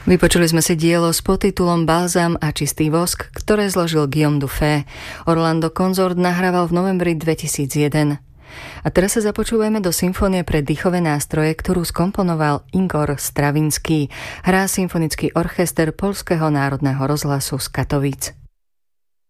Vypočuli sme si dielo s podtitulom Balzam a čistý vosk, ktoré zložil Guillaume Dufay. Orlando Consort nahrával v novembri 2001. A teraz sa započúvajme do symfónie pre dýchové nástroje, ktorú skomponoval Igor Stravinský. Hrá symfonický orchester Poľského národného rozhlasu z Katovíc.